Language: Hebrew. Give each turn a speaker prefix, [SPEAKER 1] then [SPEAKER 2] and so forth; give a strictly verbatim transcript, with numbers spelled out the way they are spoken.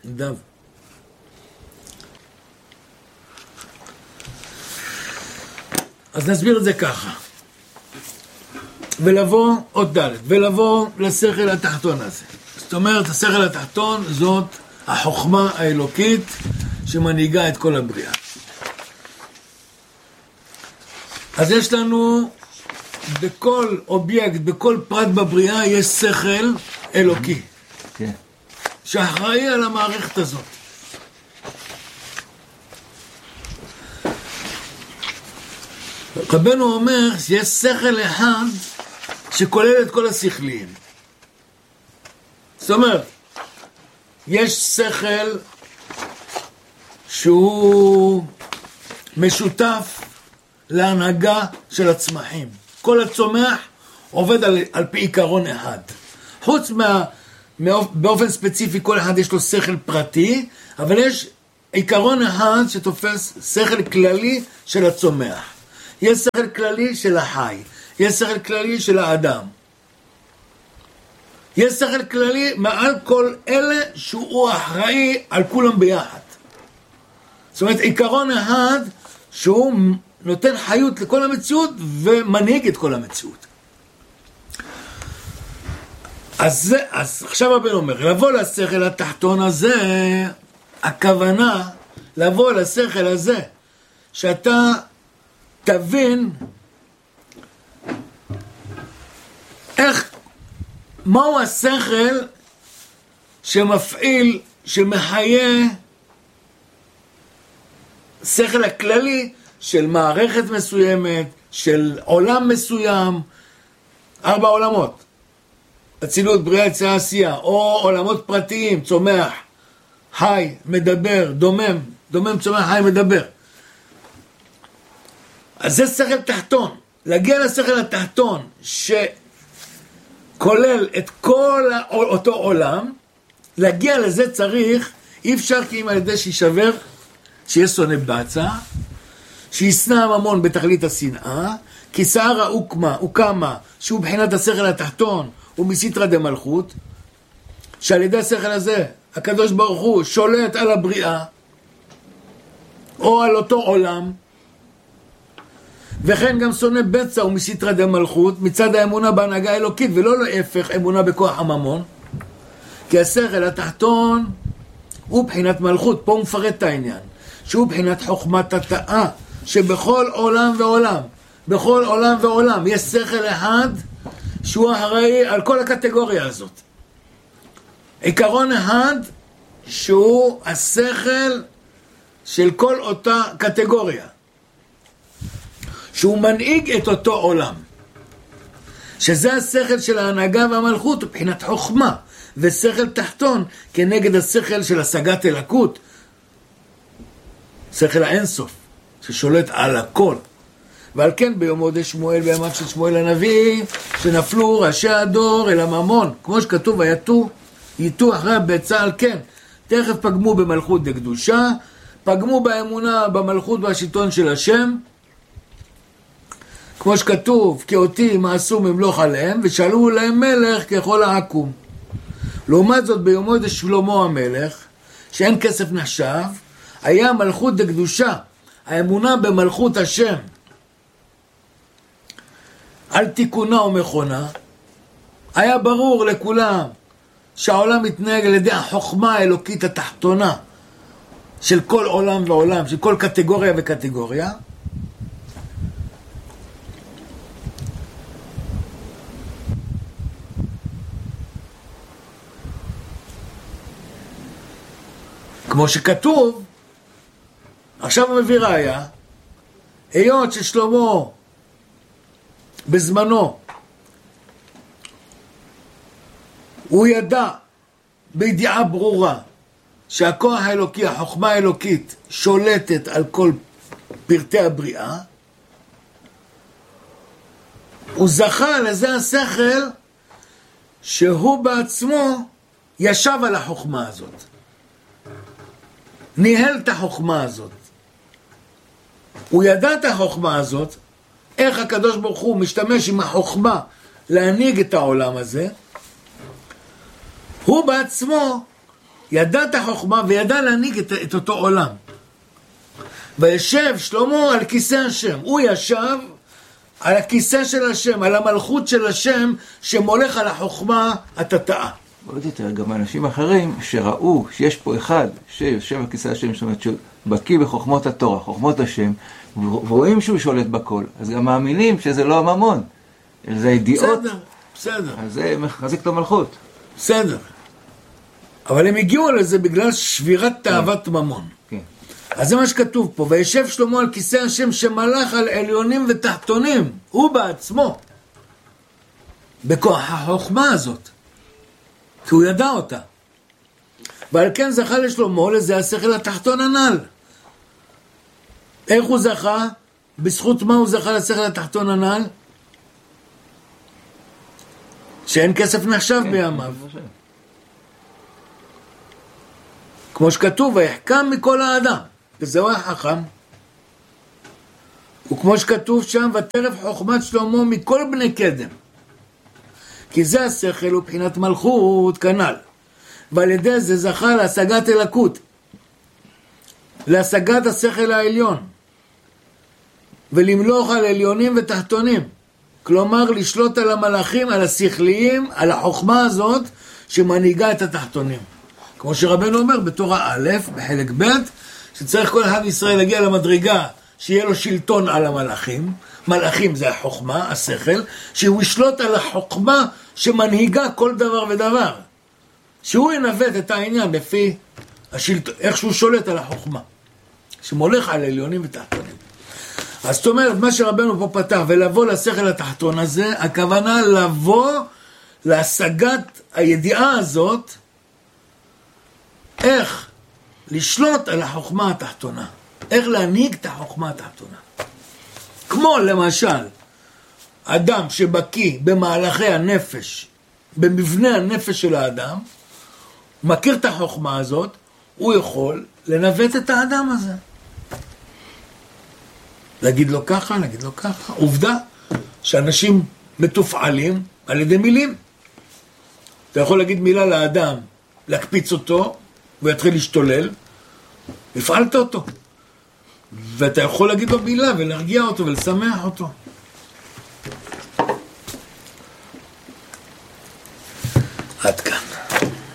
[SPEAKER 1] דב. אז נסביר את זה ככה. ולבוא, עוד ד', ולבוא לשכל התחתון הזה. זאת אומרת, השכל התחתון זאת החוכמה האלוקית שמנהיגה את כל הבריאה. אז יש לנו בכל אובייקט, בכל פרט בבריאה, יש שכל אלוקי. כן. שאחראי על המערכת הזאת. רבנו אומר שיש שכל אחד שכולל את כל השכליים. זאת אומרת, יש שכל שהוא משותף להנהגה של הצמחים. כל הצומח עובד על, על פי עיקרון אחד. חוץ מה, באופן ספציפי כל אחד יש לו שכל פרטי, אבל יש עיקרון אחד שתופס שכל כללי של הצומח. יש שכל כללי של החי, יש שכל כללי של האדם. יש שכל כללי מעל כל אלה שהוא אחראי על כולם ביחד. זאת אומרת, עיקרון אחד שהוא נותן חיות לכל המציאות ומנהיג את כל המציאות. אז, זה, אז עכשיו הבן אומר, לבוא לשכל התחתון הזה, הכוונה לבוא לשכל הזה, שאתה תבין איך, מהו השכל שמפעיל, שמחיה שכל הכללי של מערכת מסוימת, של עולם מסוים, ארבע עולמות, אצילות, בריאה, יצירה, עשייה, או עולמות פרטיים, צומח, חי, מדבר, דומם, דומם, צומח, חי, מדבר. אז זה שכל תחתון. להגיע לשכל התחתון שכולל את כל אותו עולם, להגיע לזה צריך, אי אפשר כי אם על ידי שישבר, שיהיה שונא בצע, שישנא הממון בתכלית השנאה, כי שערה הוקמה, הוקמה, שהוא בחינת השכל התחתון, הוא מסיתרא דמלכות, שעל ידי השכל הזה, הקדוש ברוך הוא שולט על הבריאה, או על אותו עולם, וכן גם שונא בצע הוא מסיתרא דמלכות, מצד האמונה בהנהגה האלוקית, ולא להפך אמונה בכוח הממון, כי השכל התחתון הוא בחינת מלכות, פה הוא מפרט את העניין, שהוא בחינת חוכמת התאה, שבכל עולם ועולם, בכל עולם ועולם, יש שכל אחד שהוא אחראי על כל הקטגוריה הזאת. עיקרון אחד שהוא השכל של כל אותה קטגוריה, שהוא מנהיג את אותו עולם, שזה השכל של ההנהגה והמלכות מבחינת חוכמה, ושכל תחתון כנגד השכל של השגת אלוקות, שכל האינסוף ששולט על הכל. ועל כן ביום שמואל, בימיו של שמואל הנביא, שנפלו ראשי הדור אל הממון, כמו שכתוב, ויתו ייתו אחרי הבצע, על כן תכף פגמו במלכות דקדושה, פגמו באמונה במלכות והשלטון של השם, כמו שכתוב, כי אותי מעשו ממלוך עליהם, ושאלו להם מלך ככל העקום. לעומת זאת ביומו דשלמה המלך, שאין כסף נחשב, היה מלכות דקדושה, האמונה במלכות השם, על תיקונה ומכונה, היה ברור לכולם שהעולם מתנהג על ידי החוכמה האלוקית התחתונה של כל עולם ועולם, של כל קטגוריה וקטגוריה, כמו שכתוב, עכשיו הוא מביא ראיה, היות ששלמה בזמנו הוא ידע בידיעה ברורה שהכוח האלוקי, החוכמה האלוקית שולטת על כל פרטי הבריאה, הוא זכה לזה השכל שהוא בעצמו ישב על החוכמה הזאת, ניהל את החוכמה הזאת, הוא ידע את החוכמה הזאת, איך הקדוש ברוך הוא משתמש עם החוכמה להנהיג את העולם הזה, הוא בעצמו ידע את החוכמה וידע להנהיג את, את אותו עולם. וישב שלמה על כיסא השם. הוא ישב על הכיסא של השם, על המלכות של השם, שמולך על החוכמה התתאה.
[SPEAKER 2] עוד יותר, גם אנשים אחרים שראו שיש פה אחד שיושב על כיסא השם, זאת אומרת שבקיא בחוכמות התורה, חוכמות השם, ורואים שהוא שולט בכל, אז גם מאמינים שזה לא הממון, זה הידיעות.
[SPEAKER 1] בסדר, בסדר.
[SPEAKER 2] אז זה מחזיק את המלכות.
[SPEAKER 1] בסדר. אבל הם הגיעו לזה בגלל שבירת תאוות ממון.
[SPEAKER 2] כן.
[SPEAKER 1] אז זה מה שכתוב פה, וישב שלמה על כיסא השם שמלך על עליונים ותחתונים, הוא בעצמו, בכוח החוכמה הזאת, כי הוא ידע אותה. ועל כן זכה לשלמה לזה השכל התחתון הנ"ל. איך הוא זכה? בזכות מה הוא זכה לשכל התחתון הנ"ל? שאין כסף נחשב
[SPEAKER 2] כן,
[SPEAKER 1] בימיו. כמו שכתוב, ויחכם מכל האדם, וזהו החכם. וכמו שכתוב שם, ותרף חוכמת שלמה מכל בני קדם. כי זה השכל הוא בחינת מלכות כנ"ל. ועל ידי זה זכה להשגת אלוקות, להשגת השכל העליון, ולמלוך על עליונים ותחתונים. כלומר, לשלוט על המלאכים, על השכליים, על החוכמה הזאת שמנהיגה את התחתונים. כמו שרבנו אומר בתורה א', בחלק ב', שצריך כל אחד ישראל להגיע למדרגה שיהיה לו שלטון על המלאכים. מלאכים זה החוכמה, השכל, שהוא ישלוט על החוכמה שמנהיגה כל דבר ודבר. שהוא ינווט את העניין לפי השלטון, איך שהוא שולט על החוכמה. שמולך על עליונים ותחתונים. אז זאת אומרת, מה שרבנו פה פתח, ולבוא לשכל התחתון הזה, הכוונה לבוא להשגת הידיעה הזאת, איך לשלוט על החוכמה התחתונה. איך להנהיג את החוכמה התחתונה. כמו למשל, אדם שבקיא במהלכי הנפש, במבנה הנפש של האדם, מכיר את החוכמה הזאת, הוא יכול לנווט את האדם הזה. להגיד לו ככה, להגיד לו ככה. עובדה שאנשים מתופעלים על ידי מילים. אתה יכול להגיד מילה לאדם, להקפיץ אותו, והוא יתחיל להשתולל, הפעלת אותו. ואתה יכול להגיד לו מילה ולהרגיע אותו ולשמח אותו. עד כאן.